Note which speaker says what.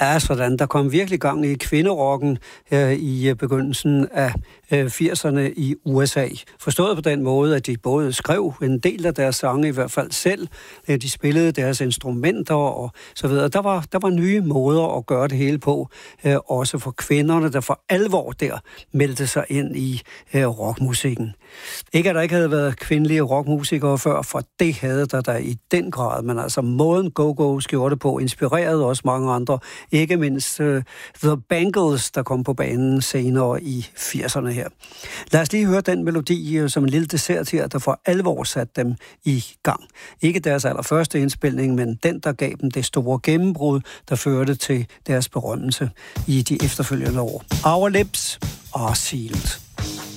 Speaker 1: Ja, sådan. Der kom virkelig gang i kvinderocken i begyndelsen af 80'erne i USA. Forstået på den måde, at de både skrev en del af deres sange, i hvert fald selv. De spillede deres instrumenter og så videre. Der var nye måder at gøre det hele på, også for kvinderne, der for alvor der meldte sig ind i rockmusikken. Ikke at der ikke havde været kvindelige rockmusikere før, for det havde der i den grad. Men altså måden Go-Go's gjorde det på, inspirerede også mange andre. Ikke mindst The Bangles, der kom på banen senere i 80'erne her. Lad os lige høre den melodi som en lille dessert her, der for alvor satte dem i gang. Ikke deres allerførste indspilning, men den, der gav dem det store gennembrud, der førte til deres berømmelse i de efterfølgende år. Our lips are sealed.